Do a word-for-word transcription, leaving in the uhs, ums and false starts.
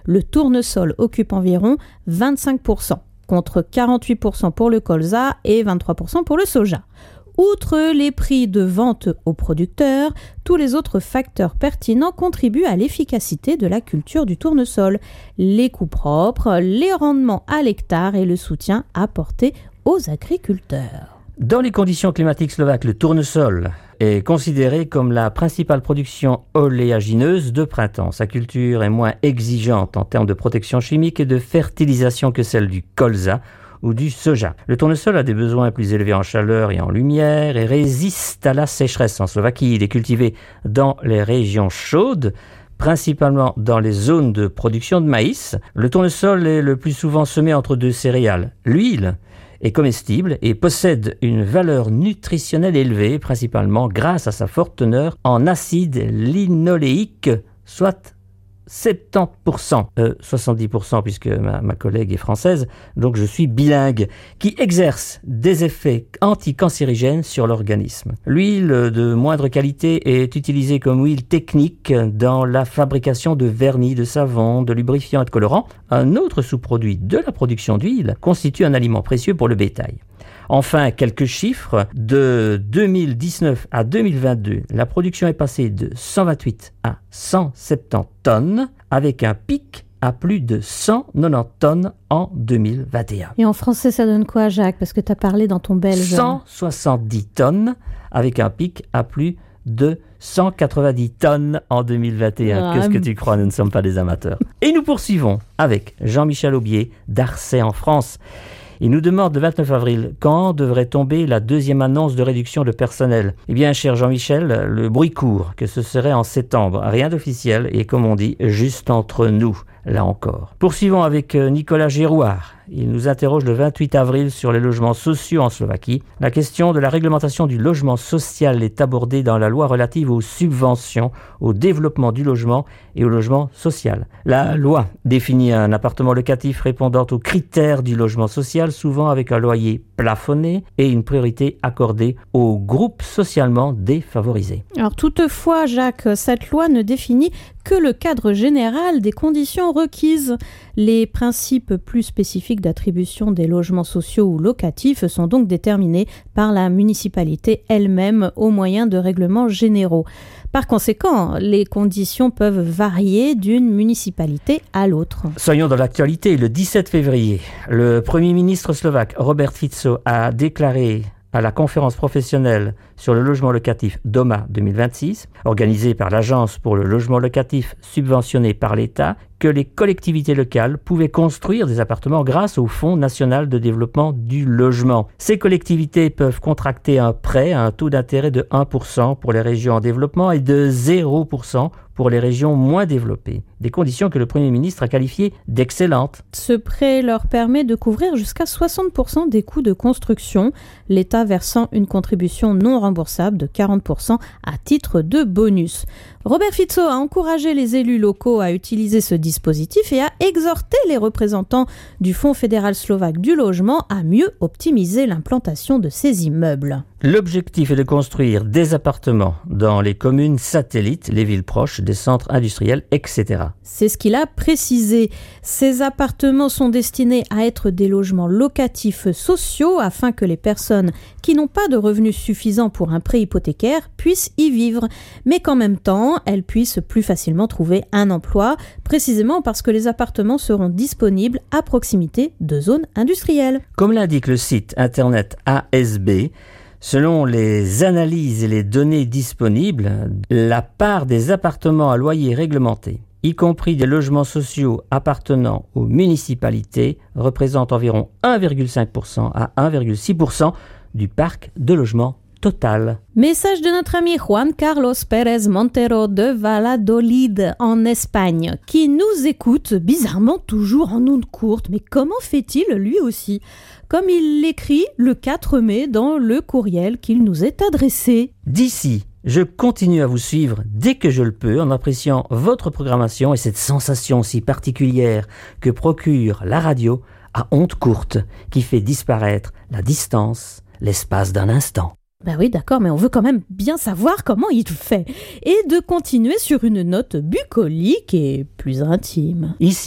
Le tournesol occupe environ vingt-cinq pour cent, contre quarante-huit pour cent pour le colza et vingt-trois pour cent pour le soja. Outre les prix de vente aux producteurs, tous les autres facteurs pertinents contribuent à l'efficacité de la culture du tournesol. Les coûts propres, les rendements à l'hectare et le soutien apporté aux agriculteurs. Dans les conditions climatiques slovaques, le tournesol est considéré comme la principale production oléagineuse de printemps. Sa culture est moins exigeante en termes de protection chimique et de fertilisation que celle du colza ou du soja. Le tournesol a des besoins plus élevés en chaleur et en lumière et résiste à la sécheresse. En Slovaquie, il est cultivé dans les régions chaudes, principalement dans les zones de production de maïs. Le tournesol est le plus souvent semé entre deux céréales. L'huile est comestible et possède une valeur nutritionnelle élevée, principalement grâce à sa forte teneur en acide linoléique, soit soixante-dix pour cent, euh, soixante-dix pour cent puisque ma, ma collègue est française, donc je suis bilingue, qui exerce des effets anticancérigènes sur l'organisme. L'huile de moindre qualité est utilisée comme huile technique dans la fabrication de vernis, de savon, de lubrifiants et de colorants. Un autre sous-produit de la production d'huile constitue un aliment précieux pour le bétail. Enfin, quelques chiffres. De deux mille dix-neuf à deux mille vingt-deux, la production est passée de cent vingt-huit à cent soixante-dix tonnes, avec un pic à plus de cent quatre-vingt-dix tonnes en deux mille vingt et un. Et en français, ça donne quoi, Jacques? Parce que tu as parlé dans ton belge. cent soixante-dix tonnes, avec un pic à plus de cent quatre-vingt-dix tonnes en deux mille vingt et un. Ah, Qu'est-ce que tu crois? Nous ne sommes pas des amateurs. Et nous poursuivons avec Jean-Michel Aubier d'Arcet en France. Il nous demande le vingt-neuf avril, quand devrait tomber la deuxième annonce de réduction de personnel? Eh bien, cher Jean-Michel, le bruit court que ce serait en septembre. Rien d'officiel et, comme on dit, juste entre nous, là encore. Poursuivons avec Nicolas Girouard. Il nous interroge le vingt-huit avril sur les logements sociaux en Slovaquie. La question de la réglementation du logement social est abordée dans la loi relative aux subventions, au développement du logement et au logement social. La loi définit un appartement locatif répondant aux critères du logement social, souvent avec un loyer plafonné et une priorité accordée aux groupes socialement défavorisés. Alors toutefois, Jacques, cette loi ne définit que le cadre général des conditions requises. Les principes plus spécifiques d'attribution des logements sociaux ou locatifs sont donc déterminés par la municipalité elle-même au moyen de règlements généraux. Par conséquent, les conditions peuvent varier d'une municipalité à l'autre. Soyons dans l'actualité. Le dix-sept février, le Premier ministre slovaque Robert Fico a déclaré à la conférence professionnelle sur le logement locatif DOMA deux mille vingt-six, organisée par l'Agence pour le logement locatif subventionnée par l'État, que les collectivités locales pouvaient construire des appartements grâce au Fonds national de développement du logement. Ces collectivités peuvent contracter un prêt à un taux d'intérêt de un pour cent pour les régions en développement et de zéro pour cent pour les régions moins développées. Des conditions que le Premier ministre a qualifiées d'excellentes. Ce prêt leur permet de couvrir jusqu'à soixante pour cent des coûts de construction, l'État versant une contribution non remboursable de quarante pour cent à titre de bonus. Robert Fico a encouragé les élus locaux à utiliser ce dispositif et a exhorté les représentants du Fonds fédéral slovaque du logement à mieux optimiser l'implantation de ces immeubles. L'objectif est de construire des appartements dans les communes satellites, les villes proches, des centres industriels, et cetera. C'est ce qu'il a précisé. Ces appartements sont destinés à être des logements locatifs sociaux afin que les personnes qui n'ont pas de revenus suffisants pour un prêt hypothécaire puissent y vivre, mais qu'en même temps, elles puissent plus facilement trouver un emploi, précisément parce que les appartements seront disponibles à proximité de zones industrielles. Comme l'indique le site internet A S B, selon les analyses et les données disponibles, la part des appartements à loyer réglementé, y compris des logements sociaux appartenant aux municipalités, représente environ un virgule cinq pour cent à un virgule six pour cent du parc de logements total. Message de notre ami Juan Carlos Pérez Montero de Valladolid en Espagne, qui nous écoute bizarrement toujours en ondes courtes. Mais comment fait-il lui aussi? Comme il l'écrit le quatre mai dans le courriel qu'il nous est adressé. D'ici, je continue à vous suivre dès que je le peux en appréciant votre programmation et cette sensation si particulière que procure la radio à ondes courtes qui fait disparaître la distance, l'espace d'un instant. Ben oui, d'accord, mais on veut quand même bien savoir comment il fait. Et de continuer sur une note bucolique et plus intime. Ici,